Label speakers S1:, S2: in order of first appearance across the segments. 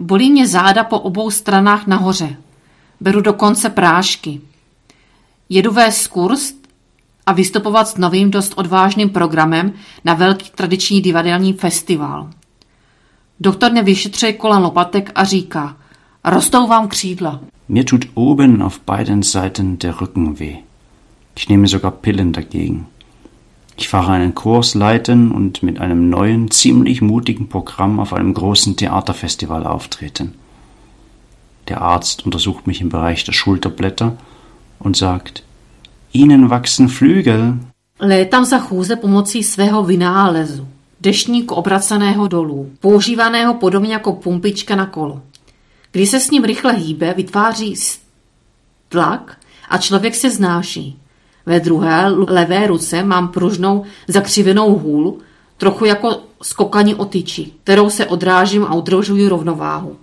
S1: Bolí mě záda po obou stranách nahoře. Beru dokonce prášky. Jedu vést kurz a vystupovat s novým dost odvážným programem na velký tradiční divadelní festival. Doktor mě vyšetřuje kolem lopatek a říká, rostou vám křídla.
S2: Mir tut oben auf beiden Seiten der Rücken weh. Ich nehme sogar Pillen dagegen. Ich fahre einen Kurs leiten und mit einem neuen, ziemlich mutigen Programm auf einem großen Theaterfestival auftreten. Der Arzt untersucht mich im Bereich der Schulterblätter und sagt, Ihnen wachsen Flügel.
S1: Létám za chůze pomocí svého vynálezu, deštníku obraceného dolů, používaného podobně jako pumpička na kolo. Když se s ním rychle hýbe, vytváří tlak a člověk se znáší. Ve druhé levé ruce mám pružnou zakřivenou hůl, trochu jako skokani o tyči, kterou se odrážím a udržuji rovnováhu.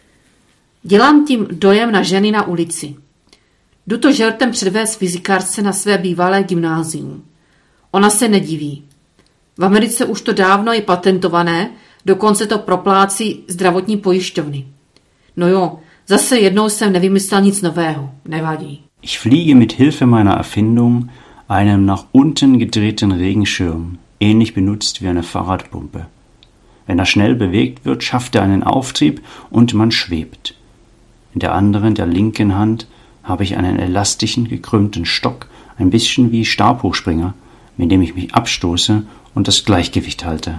S1: Dělám tím dojem na ženy na ulici. Jdu to žertem předvést fyzikárce na své bývalé gymnázium. Ona se nediví. V Americe už to dávno je patentované, dokonce to proplácí zdravotní pojišťovny. No jo, zase jednou jsem nevymyslel nic nového. Nevadí.
S2: Ich fliege mit Hilfe meiner Erfindung einem nach unten gedrehten Regenschirm, ähnlich benutzt wie eine Fahrradpumpe. Wenn er schnell bewegt wird, schafft er einen Auftrieb und man schwebt. In der anderen, der linken Hand, habe ich einen elastischen, gekrümmten Stock, ein bisschen wie Stabhochspringer, mit dem ich mich abstoße und das Gleichgewicht halte.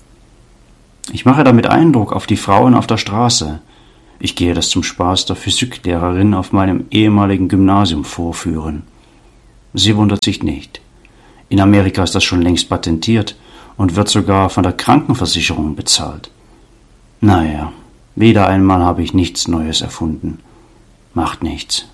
S2: Ich mache damit Eindruck auf die Frauen auf der Straße. Ich gehe das zum Spaß der Physiklehrerin auf meinem ehemaligen Gymnasium vorführen. Sie wundert sich nicht. In Amerika ist das schon längst patentiert und wird sogar von der Krankenversicherung bezahlt. Naja, wieder einmal habe ich nichts Neues erfunden. Macht nichts.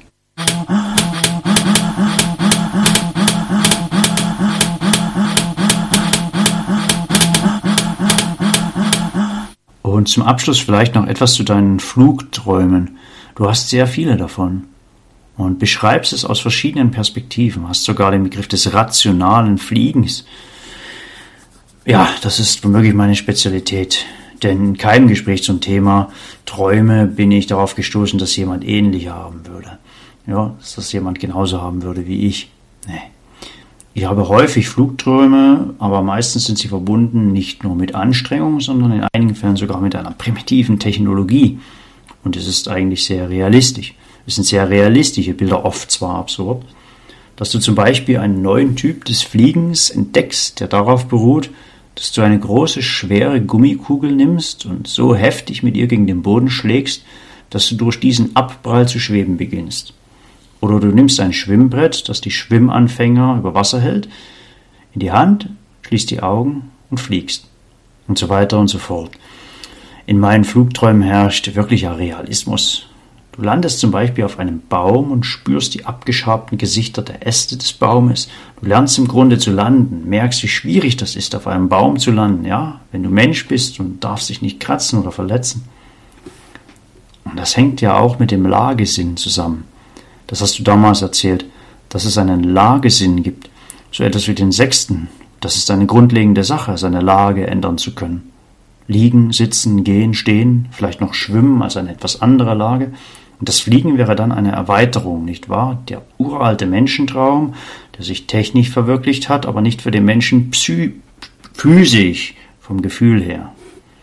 S2: Und zum Abschluss vielleicht noch etwas zu deinen Flugträumen. Du hast sehr viele davon und beschreibst es aus verschiedenen Perspektiven, hast sogar den Begriff des rationalen Fliegens. Ja, das ist womöglich meine Spezialität, denn in keinem Gespräch zum Thema Träume bin ich darauf gestoßen, dass jemand ähnlich haben würde. Ja, dass das jemand genauso haben würde wie ich. Nee. Ich habe häufig Flugträume, aber meistens sind sie verbunden nicht nur mit Anstrengung, sondern in einigen Fällen sogar mit einer primitiven Technologie. Und es ist eigentlich sehr realistisch. Es sind sehr realistische Bilder, oft zwar absurd, dass du zum Beispiel einen neuen Typ des Fliegens entdeckst, der darauf beruht, dass du eine große, schwere Gummikugel nimmst und so heftig mit ihr gegen den Boden schlägst, dass du durch diesen Abprall zu schweben beginnst. Oder du nimmst ein Schwimmbrett, das die Schwimmanfänger über Wasser hält, in die Hand, schließt die Augen und fliegst. Und so weiter und so fort. In meinen Flugträumen herrscht wirklicher Realismus. Du landest zum Beispiel auf einem Baum und spürst die abgeschabten Gesichter der Äste des Baumes. Du lernst im Grunde zu landen, merkst, wie schwierig das ist, auf einem Baum zu landen, ja, wenn du Mensch bist und darfst dich nicht kratzen oder verletzen. Und das hängt ja auch mit dem Lagesinn zusammen. Das hast du damals erzählt, dass es einen Lagesinn gibt, so etwas wie den Sechsten. Das ist eine grundlegende Sache, seine Lage ändern zu können. Liegen, sitzen, gehen, stehen, vielleicht noch schwimmen als eine etwas andere Lage. Und das Fliegen wäre dann eine Erweiterung, nicht wahr? Der uralte Menschentraum, der sich technisch verwirklicht hat, aber nicht für den Menschen physisch, vom Gefühl her.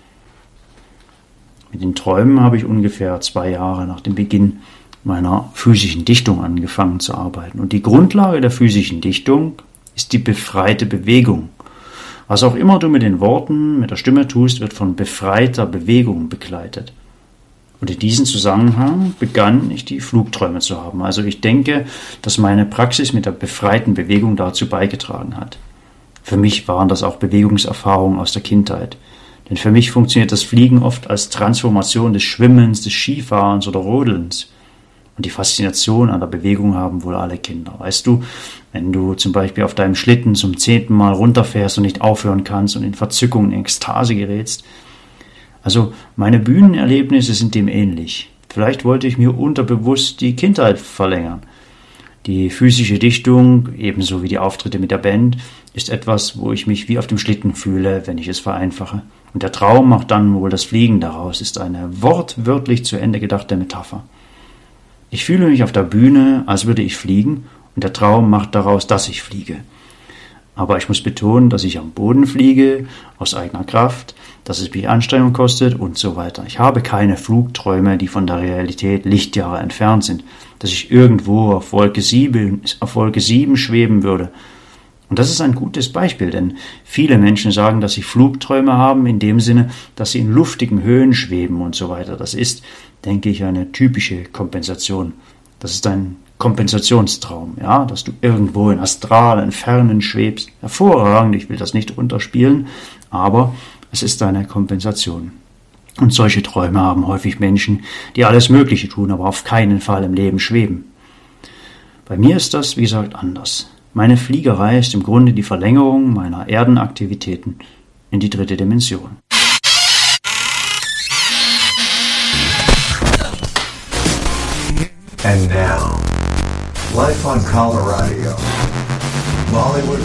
S2: Mit den Träumen habe ich ungefähr 2 Jahre nach dem Beginn meiner physischen Dichtung angefangen zu arbeiten. Und die Grundlage der physischen Dichtung ist die befreite Bewegung. Was auch immer du mit den Worten, mit der Stimme tust, wird von befreiter Bewegung begleitet. Und in diesem Zusammenhang begann ich die Flugträume zu haben. Also ich denke, dass meine Praxis mit der befreiten Bewegung dazu beigetragen hat. Für mich waren das auch Bewegungserfahrungen aus der Kindheit. Denn für mich funktioniert das Fliegen oft als Transformation des Schwimmens, des Skifahrens oder Rodelns. Und die Faszination an der Bewegung haben wohl alle Kinder. Weißt du, wenn du zum Beispiel auf deinem Schlitten zum 10. Mal runterfährst und nicht aufhören kannst und in Verzückung, in Ekstase gerätst. Also meine Bühnenerlebnisse sind dem ähnlich. Vielleicht wollte ich mir unterbewusst die Kindheit verlängern. Die physische Dichtung, ebenso wie die Auftritte mit der Band, ist etwas, wo ich mich wie auf dem Schlitten fühle, wenn ich es vereinfache. Und der Traum macht dann wohl das Fliegen daraus, ist eine wortwörtlich zu Ende gedachte Metapher. Ich fühle mich auf der Bühne, als würde ich fliegen, und der Traum macht daraus, dass ich fliege. Aber ich muss betonen, dass ich am Boden fliege, aus eigener Kraft, dass es mich Anstrengung kostet und so weiter. Ich habe keine Flugträume, die von der Realität Lichtjahre entfernt sind, dass ich irgendwo auf Wolke 7 schweben würde. Und das ist ein gutes Beispiel, denn viele Menschen sagen, dass sie Flugträume haben, in dem Sinne, dass sie in luftigen Höhen schweben und so weiter. Das ist, denke ich, eine typische Kompensation. Das ist ein Kompensationstraum, ja, dass du irgendwo in astralen Fernen schwebst. Hervorragend, ich will das nicht runterspielen, aber es ist eine Kompensation. Und solche Träume haben häufig Menschen, die alles Mögliche tun, aber auf keinen Fall im Leben schweben. Bei mir ist das, wie gesagt, anders. Meine Fliegerei ist im Grunde die Verlängerung meiner Erdenaktivitäten in die 3. Dimension.
S3: And now, live on Colorado, Bollywood